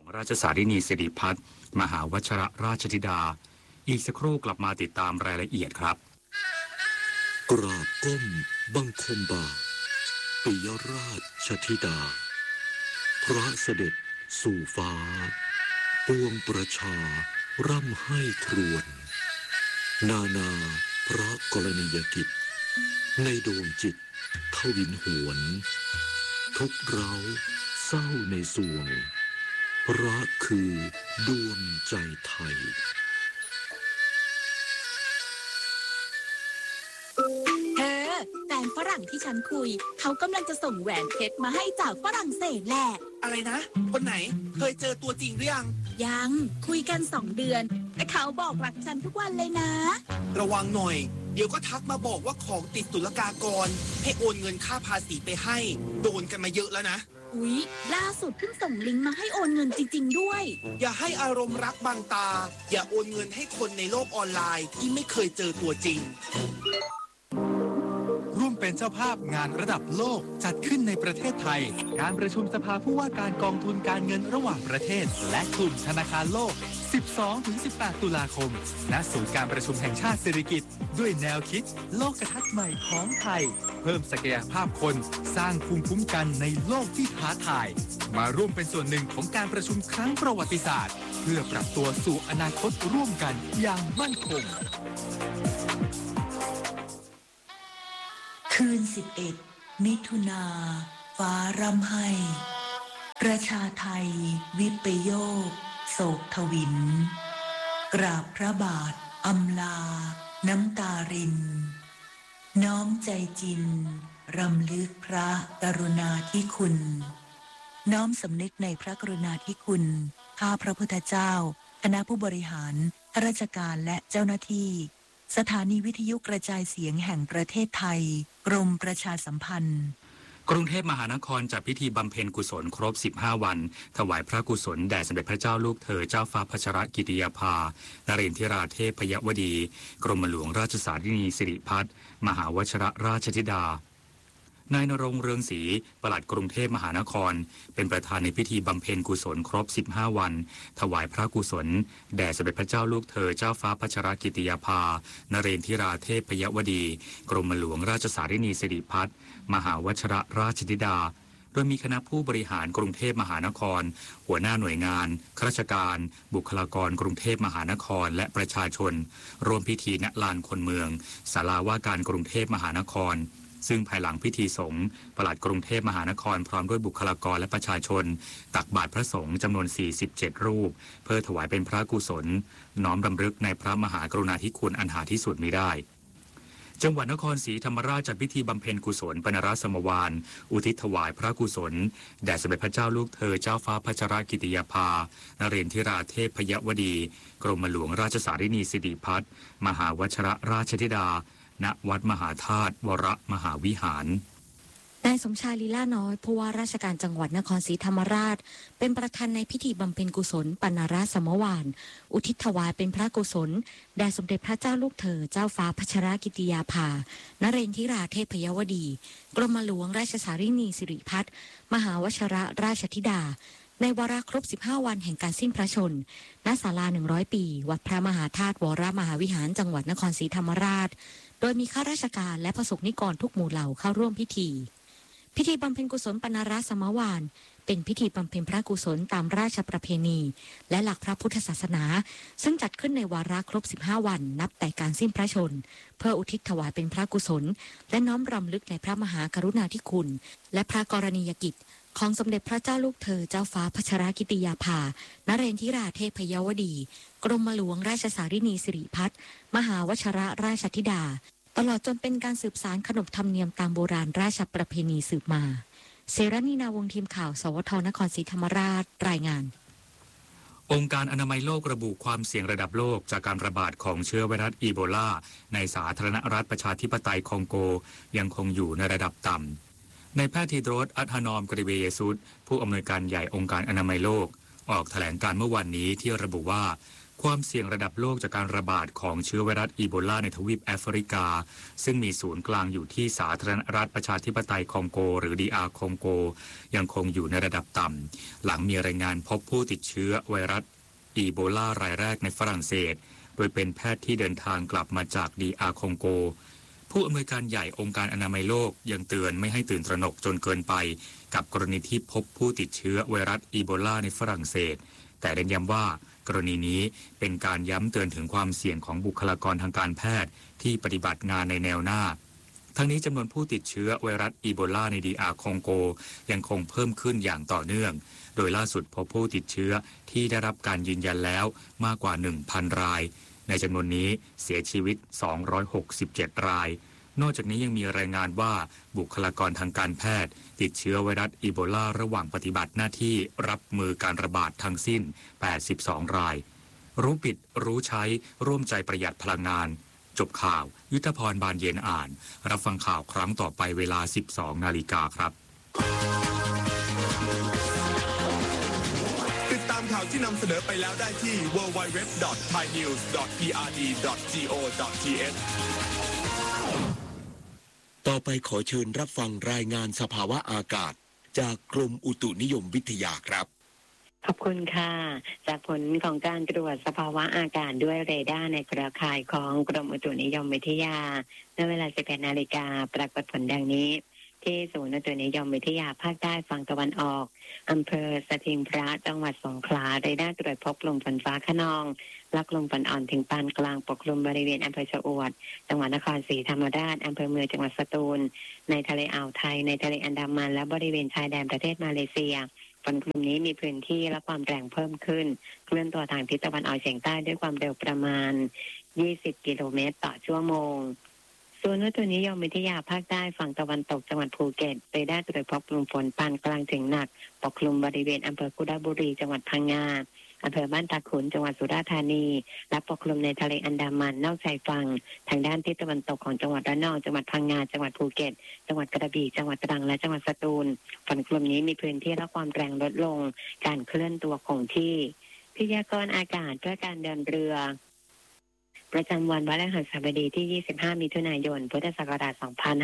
ราชสารินีสิริพัฒน์มหาวชรราชธิดาอีกสักครู่กลับมาติดตามรายละเอียดครับกราบก้มบังคมบาทปิยราชธิดาพระเสด็จสู่ฟ้าปวงประชาร่ำให้ครวญนานาพระกรณียกิจในดวงจิตทวินหวนทุกเราเศร้าในสวงพระคือดวงใจไทยแฟนฝรั่งที่ฉันคุยเขากำลังจะส่งแหวนเพชรมาให้จากฝรั่งเศสแหละอะไรนะคนไหนเคยเจอตัวจริงหรือยังคุยกัน2 เดือนแต่เขาบอกรักฉันทุกวันเลยนะระวังหน่อยเดี๋ยวก็ทักมาบอกว่าของติดศุลกากรให้โอนเงินค่าภาษีไปให้โดนกันมาเยอะแล้วนะอุ๊ยล่าสุดเพิ่งส่งลิงก์มาให้โอนเงินจริงๆด้วยอย่าให้อารมณ์รักบังตาอย่าโอนเงินให้คนในโลกออนไลน์ที่ไม่เคยเจอตัวจริงร่วมเป็นเจ้าภาพงานระดับโลกจัดขึ้นในประเทศไทยการประชุมสภาผู้ว่าการกองทุนการเงินระหว่างประเทศและกลุ่มธนาคารโลก 12-18 ตุลาคมณศูนย์การประชุมแห่งชาติสิริกิติ์ด้วยแนวคิดโลกทัศน์ใหม่ของไทยเพิ่มศักยภาพคนสร้างภูมิคุ้มกันในโลกที่ท้าทายมาร่วมเป็นส่วนหนึ่งของการประชุมครั้งประวัติศาสตร์เพื่อปรับตัวสู่อนาคตร่วมกันอย่างมั่นคงคืน11 มิถุนาฟ้าร่ำไห้ประชาไทยวิปโยคโศกทวินกราบพระบาทอำลาน้ำตารินน้อมใจจินรำลึกพระกรุณาธิคุณน้อมสำนึกในพระกรุณาธิคุณข้าพระพุทธเจ้าคณะผู้บริหารข้าราชการและเจ้าหน้าที่สถานีวิทยุกระจายเสียงแห่งประเทศไทยกรมประชาสัมพันธ์กรุงเทพมหานครจัดพิธีบำเพ็ญกุศลครบ15 วันถวายพระกุศลแด่สมเด็จพระเจ้าลูกเธอเจ้าฟ้าพัชรกิติยาภานเรนทิราเทพยวดีกรมหลวงราชสารินีสิริพัฒน์มหาวชรราชธิดานายณรงค์เรืองศรีปลัดกรุงเทพมหานครเป็นประธานในพิธีบำเพ็ญกุศลครบ15 วันถวายพระกุศลแด่สมเด็จพระเจ้าลูกเธอเจ้าฟ้าพัชรกิติยาภานเรนทิราเทพยวดีกรมหลวงราชสารินีสิริพัฒน์มหาวชรราชธิดาโดยมีคณะผู้บริหารกรุงเทพมหานครหัวหน้าหน่วยงานข้าราชการบุคลากรกรุงเทพมหานครและประชาชนร่วมพิธีณลานคนเมืองศาลาว่าการกรุงเทพมหานครซึ่งภายหลังพิธีสงฆ์ปลัดกรุงเทพมหานครพร้อมด้วยบุคลากรและประชาชนตักบาตรพระสงฆ์จำนวน47รูปเพื่อถวายเป็นพระกุศลน้อมรำลึกในพระมหากรุณาธิคุณอันหาที่สุดมิได้จังหวัดนครศรีธรรมราชจัดพิธีบำเพ็ญกุศลปนรสมวานอุทิศถวายพระกุศลแด่สมเด็จพระเจ้าลูกเธอเจ้าฟ้าพัชรกิติยาภานเรนทิราเทพยวดีกรมหลวงราชสารินีสิริพัฒน์มหาวชรราชธิดาณวัดมหาธาตุวรมหาวิหารนายสมชายลีลาน้อยผู้ว่าราชการจังหวัดนครศรีธรรมราชเป็นประธานในพิธีบำเพ็ญกุศลปนรสมวานอุทิศถวายเป็นพระกุศลแด่สมเด็จพระเจ้าลูกเธอเจ้าฟ้าพัชรกิติยาภานเรนทิราเทพยวดีกรมหลวงราชสารินีสิริพัฒน์มหาวชรราชธิดาในวาระครบ15 วันแห่งการสิ้นพระชนม์ณศาลา100 ปีวัดพระมหาธาตุวรมหาวิหารจังหวัดนครศรีธรรมราชโดยมีข้าราชการและประสบนิกรทุกหมู่เหล่าเข้าร่วมพิธีบำเพ็ญกุศลปนรสมวานเป็นพิธีบำเพ็ญพระกุศลตามราชประเพณีและหลักพระพุทธศาสนาซึ่งจัดขึ้นในวาระครบ15 วันนับแต่การสิ้นพระชนม์เพื่ออุทิศถวายเป็นพระกุศลและน้อมรำลึกในพระมหากรุณาธิคุณและพระกรณียกิจของสมเด็จพระเจ้าลูกเธอเจ้าฟ้าพัชรกิติยาภานเรนทิราเทพยวดีกรมหลวงราชสารินีสิริพัฒน์มหาวชรราชธิดาตลอดจนเป็นการสืบสานขนบธรรมเนียมตามโบราณราชประเพณีสืบมาเสรณีนาวงศ์ทีมข่าวสวทนครศรีธรรมราชรายงานองค์การอนามัยโลกระบุความเสี่ยงระดับโลกจากการระบาดของเชื้อไวรัสอีโบลาในสาธารณรัฐประชาธิปไตยคองโกยังคงอยู่ในระดับต่ำในแพทย์ทีโดรสอัธานอมกริเวเยซุสผู้อำนวยการใหญ่องค์การอนามัยโลกออกแถลงการเมื่อวันนี้ที่ระบุว่าความเสี่ยงระดับโลกจากการระบาดของเชื้อไวรัสอีโบลาในทวีปแอฟริกาซึ่งมีศูนย์กลางอยู่ที่สาธารณรัฐประชาธิปไตยคองโกหรือ DR คองโกยังคงอยู่ในระดับต่ำหลังมีรายงานพบผู้ติดเชื้อไวรัสอีโบลารายแรกในฝรั่งเศสโดยเป็นแพทย์ที่เดินทางกลับมาจาก DR คองโกผู้อำนวยการใหญ่องค์การอนามัยโลกยังเตือนไม่ให้ตื่นตระหนกจนเกินไปกับกรณีที่พบผู้ติดเชื้อไวรัสอีโบลาในฝรั่งเศสแต่เน้นย้ำว่ากรณีนี้เป็นการย้ำเตือนถึงความเสี่ยงของบุคลากรทางการแพทย์ที่ปฏิบัติงานในแนวหน้าทั้งนี้จำนวนผู้ติดเชื้อไวรัสอีโบลาใน DR คองโกยังคงเพิ่มขึ้นอย่างต่อเนื่องโดยล่าสุดพบผู้ติดเชื้อที่ได้รับการยืนยันแล้วมากกว่า 1,000 รายในจำนวนนี้เสียชีวิต267รายนอกจากนี้ยังมีรายงานว่าบุคลากรทางการแพทย์ติดเชื้อไวรัสอีโบลาระหว่างปฏิบัติหน้าที่รับมือการระบาดทั้งสิ้น82รายรู้ปิดรู้ใช้ร่วมใจประหยัดพลังงานจบข่าวยุทธพรบานเย็นอ่านรับฟังข่าวครั้งต่อไปเวลา 12 นาฬิกาครับติดตามข่าวที่นำเสนอไปแล้วได้ที่ www.thainews.prd.go.th ต่อไปขอเชิญรับฟังรายงานสภาวะอากาศจากกรมอุตุนิยมวิทยาครับขอบคุณค่ะจากผลของการตรวจสภาวะอากาศด้วยเรดาร์ในเครือข่ายของกรมอุตุนิยมวิทยาในเวลา 11 นาฬิกาปรากฏผลดังนี้ที่ศูนย์อุตุนิยมวิทยาภาคใต้ฝั่งตะวันออกอำเภอสถิงพระจังหวัดสงขลาเรดาร์ตรวจพบลมฝนฟ้าคะนองลักลมฝนอ่อนถึงปานกลางปกคลุมบริเวณอำเภอชะอวดจังหวัดนครศรีธรรมราชอำเภอเมืองจังหวัดสตูลในทะเลอ่าวไทยในทะเลอันดามันและบริเวณชายแดนประเทศมาเลเซียฝนกลุ่มนี้มีพื้นที่และความแรงเพิ่มขึ้นเคลื่อนตัวทางทิศตะวันออกเฉียงใต้ด้วยความเร็วประมาณ20กิโลเมตรต่อชั่วโมงศูนย์อุตุนิยมวิทยาภาคใต้ฝั่งตะวันตกจังหวัดภูเก็ตเรดาร์ตรวจพบกลุ่มฝนปานกลางถึงหนักปกคลุมบริเวณอำเภอกุดาบุรีจังหวัดพังงาอำเภอบ้านตาขุนจังหวัดสุราษฎร์ธานีและปกคลุมในทะเลอันดามันนอกชายฝั่งทางด้านทิศตะวันตกของจังหวัดระนองจังหวัดพังงาจังหวัดภูเก็ตจังหวัดกระบี่จังหวัดตรังและจังหวัดสตูลฝนกลุ่มนี้มีพื้นที่และความแรงลดลงการเคลื่อนตัวคงที่พยากรณ์อากาศเพื่อการเดินเรือประจำวันพฤหัสบดีที่25มิถุนายนพุทธศักราช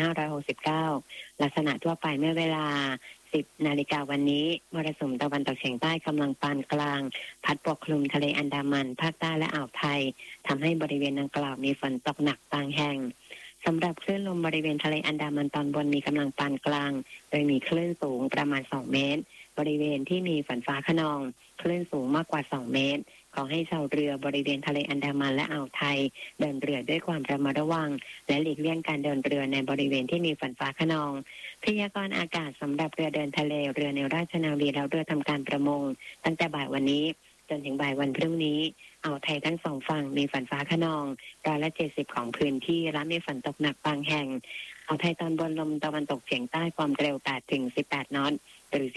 2569ลักษณะทั่วไปเมื่อเวลา10 นาฬิกาวันนี้มรสุมตะวันตกเฉียงใต้กำลังปานกลางพัดปกคลุมทะเลอันดามันภาคใต้และอ่าวไทยทำให้บริเวณดังกล่าวมีฝนตกหนักบางแห่งสำหรับคลื่นลมบริเวณทะเลอันดามันตอนบนมีกำลังปานกลางโดยมีคลื่นสูงประมาณ2เมตรบริเวณที่มีฝนฟ้าคะนองคลื่นสูงมากกว่า2เมตรขอให้ชาวเรือบริเวณทะเลอันดามันและอ่าวไทยเดินเรือด้วยความระมัดระวังและหลีกเลี่ยงการเดินเรือในบริเวณที่มีฝนฟ้าคะนองพยากรณ์อากาศสำหรับเรือเดินทะเลเรือในราชนาวีและเรือทำการประมงตั้งแต่บ่ายวันนี้จนถึงบ่ายวันพรุ่งนี้อ่าวไทยทั้งสองฝั่งมีฝนฟ้าคะนอง70%ของพื้นที่และมีฝนตกหนักบางแห่งอ่าวไทยตอนบนลมตะวันตกเฉียงใต้ความเร็ว8-18 นอตหรือ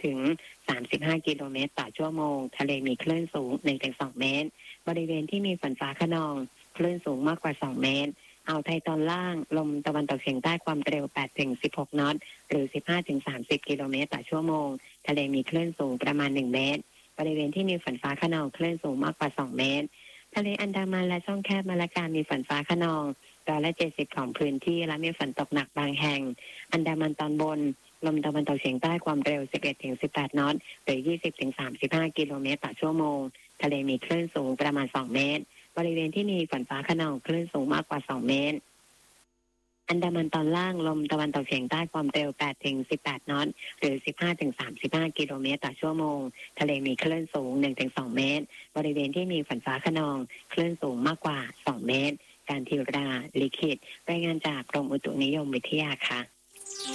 15-35 กิโลเมตรต่อชั่วโมงทะเลมีคลื่นสูง 1-2 เมตรบริเวณที่มีฝนฟ้าคะนองคลื่นสูงมากกว่า2เมตรอ่าวไทยตอนล่างลมตะวันตกเฉียงใต้ความเร็ว8-16 นอตหรือ15-30 กิโลเมตรต่อชั่วโมงทะเลมีคลื่นสูงประมาณ1เมตรบริเวณที่มีฝนฟ้าคะนองคลื่นสูงมากกว่า2เมตรทะเลอันดามันและช่องแคบมะละกามีฝนฟ้าคะนอง70%ของพื้นที่และมีฝนตกหนักบางแห่งอันดามันตอนบนลมตะวันตกเฉียงใต้ความเร็ว 11-18 นอตหรือ 20-35 กิโลเมตรต่อชั่วโมงทะเลมีคลื่นสูงประมาณ2เมตรบริเวณที่มีฝนฟ้าคะนองคลื่นสูงมากกว่า2เมตรอันดามันตอนล่างลมตะวันตกเฉียงใต้ความเร็ว 8-18 นอตหรือ 15-35 กิโลเมตรต่อชั่วโมงทะเลมีคลื่นสูง 1-2 เมตรบริเวณที่มีฝนฟ้าคะนองคลื่นสูงมากกว่า2เมตรการธีราลิขิตรายงานจากกรมอุตุนิยมวิทยาค่ะ